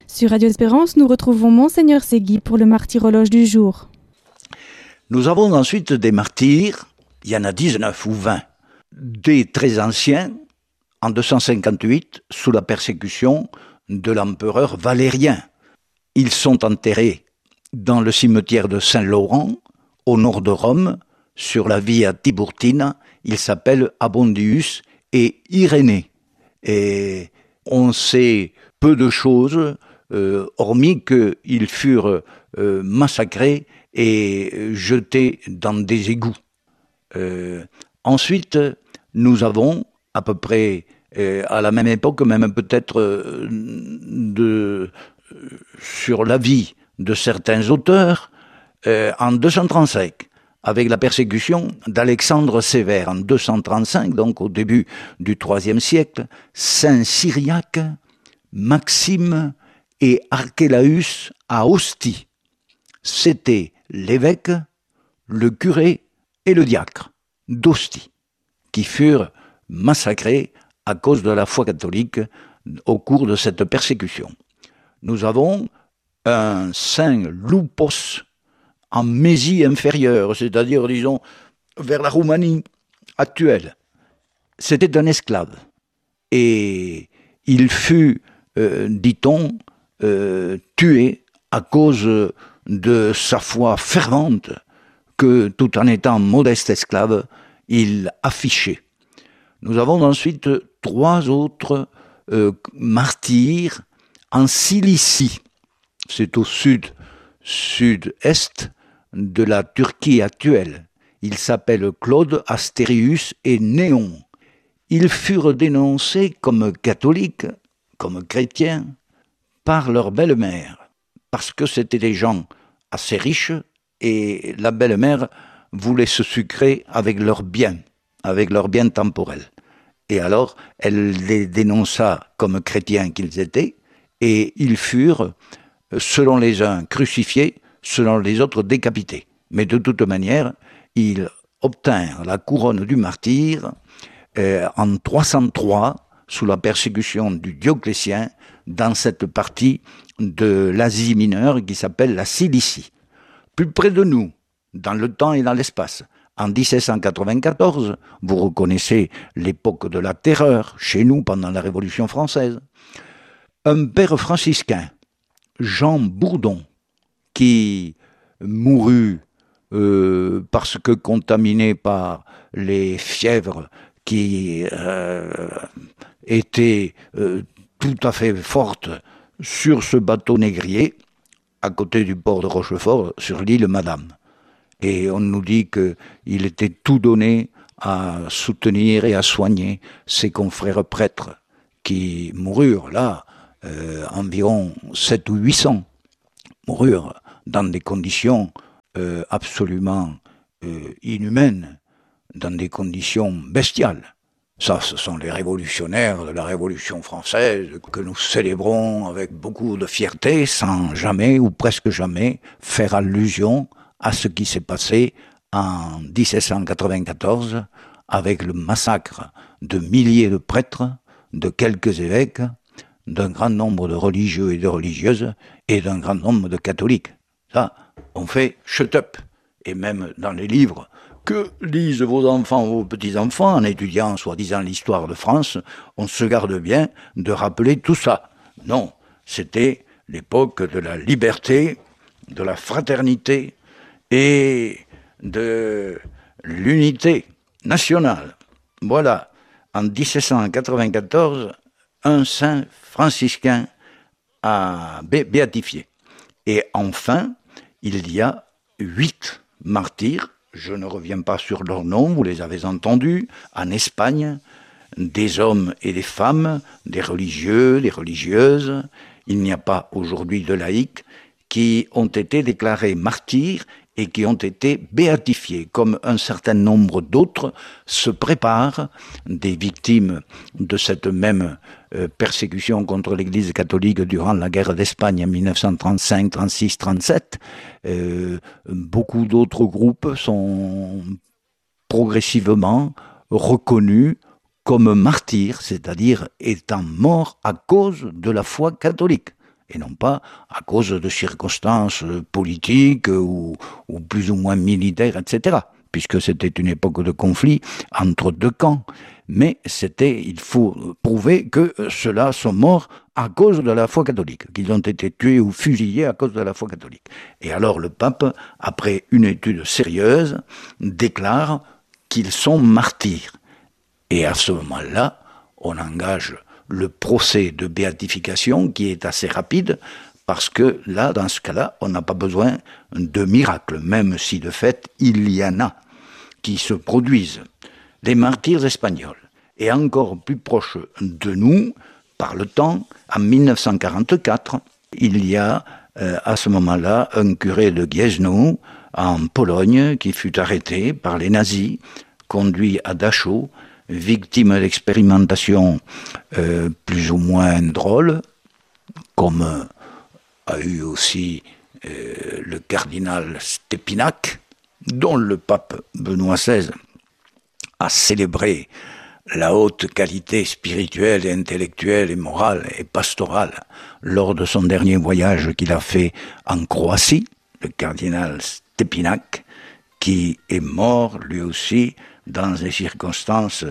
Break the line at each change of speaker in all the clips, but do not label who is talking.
Sur Radio Espérance, nous retrouvons Monseigneur Segui pour le martyrologe du jour.
Nous avons ensuite des martyrs, il y en a 19 ou 20, des très anciens, en 258, sous la persécution de l'empereur Valérien. Ils sont enterrés dans le cimetière de Saint-Laurent, au nord de Rome, sur la Via Tiburtina. Ils s'appellent Abondius et Irénée. Et on sait peu de choses, hormis qu'ils furent massacrés et jetés dans des égouts. Ensuite, nous avons, à peu près à la même époque, même peut-être sur la vie de certains auteurs, en 235, avec la persécution d'Alexandre Sévère. En 235, donc au début du IIIe siècle, Saint Cyriaque, Maxime et Archélaüs à Ostie. C'était l'évêque, le curé et le diacre d'Ostie, qui furent massacrés à cause de la foi catholique au cours de cette persécution. Nous avons un saint Loupos en Mésie inférieure, c'est-à-dire, disons, vers la Roumanie actuelle. C'était un esclave. Et il fut, dit-on, tué à cause de sa foi fervente que, tout en étant modeste esclave, il affichait. Nous avons ensuite 3 autres martyrs en Cilicie. C'est au sud-est de la Turquie actuelle. Ils s'appellent Claude, Astérius et Néon. Ils furent dénoncés comme catholiques, comme chrétiens, par leur belle-mère, parce que c'étaient des gens assez riches et la belle-mère voulait se sucrer avec leurs biens temporels. Et alors, elle les dénonça comme chrétiens qu'ils étaient, et ils furent, selon les uns, crucifiés, selon les autres, décapités. Mais de toute manière, ils obtinrent la couronne du martyr en 303, sous la persécution du Dioclétien, dans cette partie de l'Asie mineure qui s'appelle la Cilicie. Plus près de nous, dans le temps et dans l'espace, en 1794, vous reconnaissez l'époque de la terreur, chez nous, pendant la Révolution française, un père franciscain, Jean Bourdon, qui mourut parce que contaminé par les fièvres qui étaient tout à fait fortes sur ce bateau négrier, à côté du port de Rochefort, sur l'île Madame. Et on nous dit qu'il était tout donné à soutenir et à soigner ses confrères prêtres qui moururent là, environ 7 ou 800, moururent dans des conditions absolument inhumaines, dans des conditions bestiales. Ça, ce sont les révolutionnaires de la Révolution française que nous célébrons avec beaucoup de fierté, sans jamais ou presque jamais faire allusion à ce qui s'est passé en 1794 avec le massacre de milliers de prêtres, de quelques évêques, d'un grand nombre de religieux et de religieuses et d'un grand nombre de catholiques. Ça, on fait shut up. Et même dans les livres que lisent vos enfants, vos petits-enfants, en étudiant soi-disant l'histoire de France, on se garde bien de rappeler tout ça. Non, c'était l'époque de la liberté, de la fraternité et de l'unité nationale. Voilà, en 1794, un saint franciscain a béatifié. Et enfin, il y a 8 martyrs, je ne reviens pas sur leurs noms, vous les avez entendus, en Espagne, des hommes et des femmes, des religieux, des religieuses, il n'y a pas aujourd'hui de laïcs, qui ont été déclarés martyrs et qui ont été béatifiés, comme un certain nombre d'autres se préparent, des victimes de cette même persécution contre l'Église catholique durant la guerre d'Espagne en 1935, 36, 37. Beaucoup d'autres groupes sont progressivement reconnus comme martyrs, c'est-à-dire étant morts à cause de la foi catholique. et non pas à cause de circonstances politiques ou plus ou moins militaires, etc., puisque c'était une époque de conflit entre deux camps. Mais il faut prouver que ceux-là sont morts à cause de la foi catholique, qu'ils ont été tués ou fusillés à cause de la foi catholique. Et alors le pape, après une étude sérieuse, déclare qu'ils sont martyrs. Et à ce moment-là, on engage le procès de béatification qui est assez rapide, parce que là, dans ce cas-là, on n'a pas besoin de miracle, même si de fait, il y en a qui se produisent. Les martyrs espagnols, et encore plus proche de nous, par le temps, en 1944, il y a à ce moment-là un curé de Gniezno, en Pologne, qui fut arrêté par les nazis, conduit à Dachau, victime d'expérimentations plus ou moins drôles, comme a eu aussi le cardinal Stépinac, dont le pape Benoît XVI a célébré la haute qualité spirituelle et intellectuelle et morale et pastorale lors de son dernier voyage qu'il a fait en Croatie, le cardinal Stépinac, qui est mort lui aussi dans des circonstances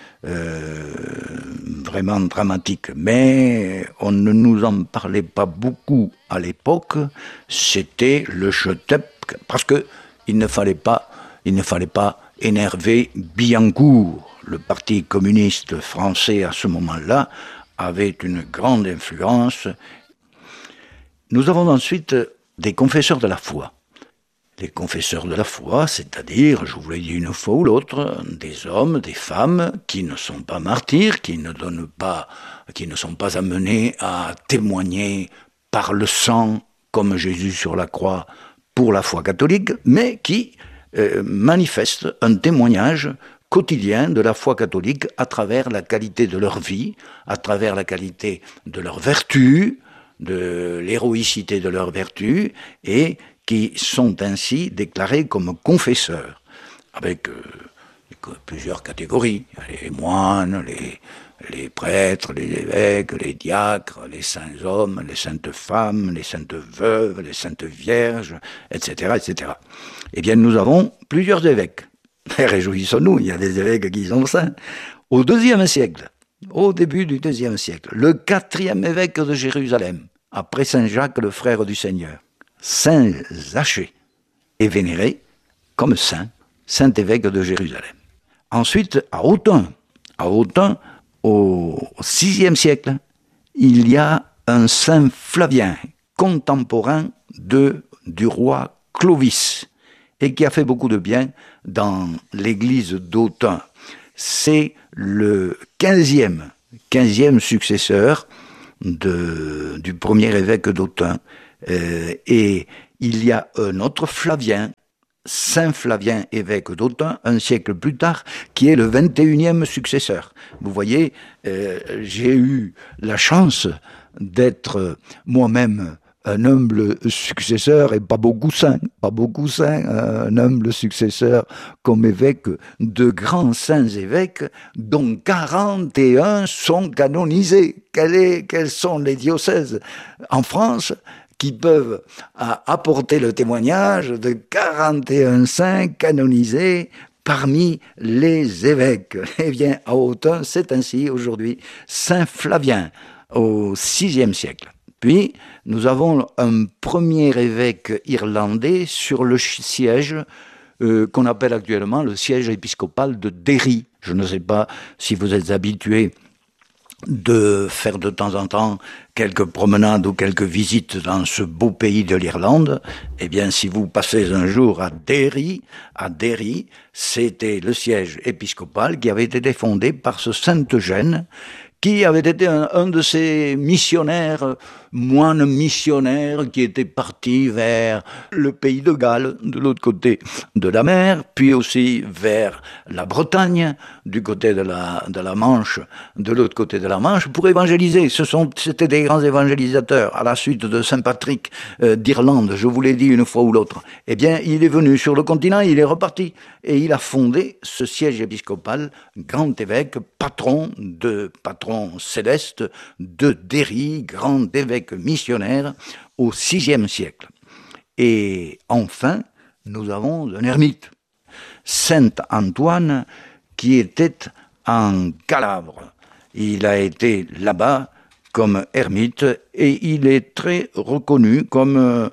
vraiment dramatiques. Mais on ne nous en parlait pas beaucoup à l'époque, c'était le Chetep, parce que il ne fallait pas énerver Billancourt. Le Parti communiste français à ce moment-là avait une grande influence. Nous avons ensuite des confesseurs de la foi. Les confesseurs de la foi, c'est-à-dire, je vous l'ai dit une fois ou l'autre, des hommes, des femmes qui ne sont pas martyrs, qui ne sont pas amenés à témoigner par le sang, comme Jésus sur la croix, pour la foi catholique, mais qui manifestent un témoignage quotidien de la foi catholique à travers la qualité de leur vie, à travers la qualité de leur vertu, de l'héroïcité de leur vertu, et qui sont ainsi déclarés comme confesseurs, avec plusieurs catégories, les moines, les prêtres, les évêques, les diacres, les saints hommes, les saintes femmes, les saintes veuves, les saintes vierges, etc., etc. Eh bien, nous avons plusieurs évêques. Réjouissons-nous, il y a des évêques qui sont saints. Au IIe siècle, au début du IIe siècle, le 4e évêque de Jérusalem, après Saint Jacques, le frère du Seigneur, Saint Zachée, est vénéré comme saint évêque de Jérusalem. Ensuite, à Autun, au VIe siècle, il y a un saint Flavien, contemporain du roi Clovis, et qui a fait beaucoup de bien dans l'église d'Autun. C'est le 15e successeur du premier évêque d'Autun. Et il y a un autre Flavien, Saint Flavien, évêque d'Autun, un siècle plus tard, qui est le 21e successeur. Vous voyez, j'ai eu la chance d'être moi-même un humble successeur et pas beaucoup saint, un humble successeur comme évêque de grands saints évêques dont 41 sont canonisés. Quels sont les diocèses en France qui peuvent apporter le témoignage de 41 saints canonisés parmi les évêques? Eh bien, à Autun, c'est ainsi aujourd'hui. Saint Flavien, au VIe siècle. Puis, nous avons un premier évêque irlandais sur le siège qu'on appelle actuellement le siège épiscopal de Derry. Je ne sais pas si vous êtes habitués de faire de temps en temps quelques promenades ou quelques visites dans ce beau pays de l'Irlande. Eh bien, si vous passez un jour à Derry, c'était le siège épiscopal qui avait été fondé par ce Saint Eugène, qui avait été un de ces moines missionnaires qui était parti vers le pays de Galles, de l'autre côté de la mer, puis aussi vers la Bretagne, du côté de la Manche, de l'autre côté de la Manche, pour évangéliser. C'était des grands évangélisateurs, à la suite de Saint Patrick d'Irlande, je vous l'ai dit une fois ou l'autre. Eh bien, il est venu sur le continent, il est reparti, et il a fondé ce siège épiscopal, grand évêque, patron patron céleste de Déry, grand évêque missionnaire au VIe siècle. Et enfin, nous avons un ermite, Saint Antoine, qui était en Calabre. Il a été là-bas comme ermite et il est très reconnu comme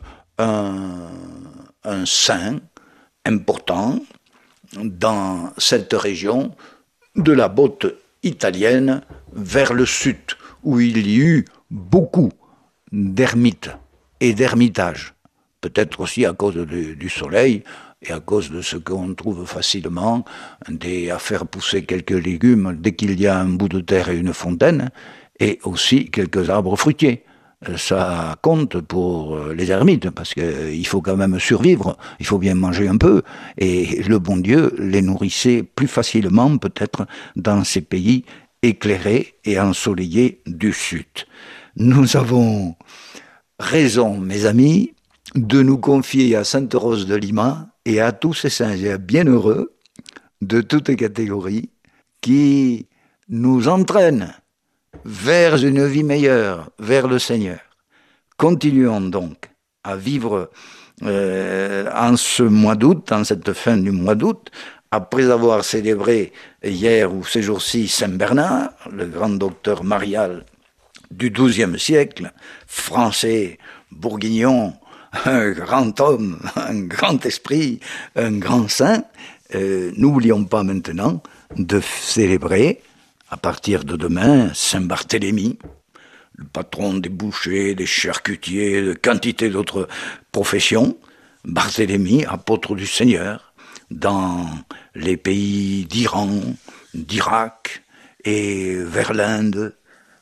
un saint important dans cette région de la Botte italienne vers le sud, où il y eut beaucoup d'ermites et d'ermitages. Peut-être aussi à cause du soleil et à cause de ce qu'on trouve facilement, à faire pousser quelques légumes dès qu'il y a un bout de terre et une fontaine, et aussi quelques arbres fruitiers. Ça compte pour les ermites, parce qu'il faut quand même survivre, il faut bien manger un peu, et le bon Dieu les nourrissait plus facilement peut-être dans ces pays éclairés et ensoleillés du sud. Nous avons raison, mes amis, de nous confier à Sainte Rose de Lima et à tous ces saints et bienheureux de toutes catégories qui nous entraînent vers une vie meilleure, vers le Seigneur. Continuons donc à vivre en ce mois d'août, en cette fin du mois d'août, après avoir célébré hier ou ces jours-ci Saint Bernard, le grand docteur marial du XIIe siècle, français, bourguignon, un grand homme, un grand esprit, un grand saint. N'oublions pas maintenant de célébrer, à partir de demain, Saint Barthélemy, le patron des bouchers, des charcutiers, de quantité d'autres professions. Barthélemy, apôtre du Seigneur, dans les pays d'Iran, d'Irak et vers l'Inde,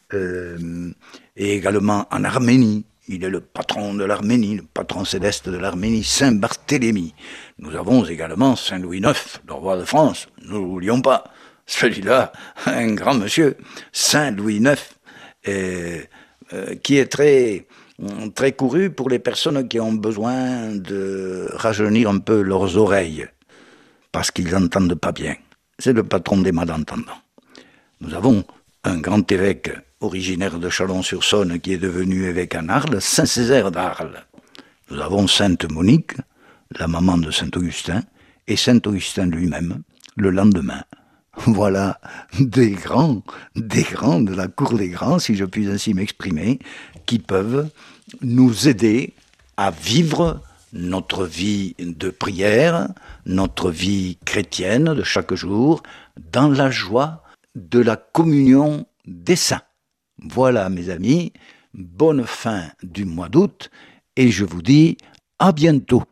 et également en Arménie. Il est le patron de l'Arménie, le patron céleste de l'Arménie, Saint Barthélemy. Nous avons également Saint Louis IX, le roi de France, ne l'oublions pas. Celui-là, un grand monsieur, Saint Louis IX, qui est très, très couru pour les personnes qui ont besoin de rajeunir un peu leurs oreilles, parce qu'ils n'entendent pas bien. C'est le patron des malentendants. Nous avons un grand évêque originaire de Chalon-sur-Saône qui est devenu évêque à Arles, Saint Césaire d'Arles. Nous avons Sainte Monique, la maman de Saint Augustin, et Saint Augustin lui-même, le lendemain. Voilà des grands de la cour des grands, si je puis ainsi m'exprimer, qui peuvent nous aider à vivre notre vie de prière, notre vie chrétienne de chaque jour, dans la joie de la communion des saints. Voilà, mes amis, bonne fin du mois d'août, et je vous dis à bientôt.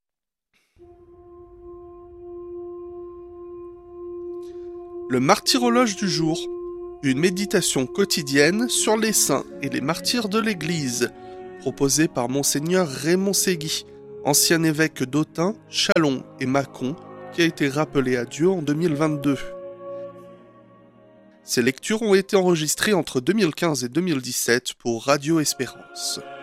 Le martyrologe du jour, une méditation quotidienne sur les saints et les martyrs de l'Église, proposée par Monseigneur Raymond Ségui, ancien évêque d'Autun, Châlons et Mâcon, qui a été rappelé à Dieu en 2022. Ces lectures ont été enregistrées entre 2015 et 2017 pour Radio Espérance.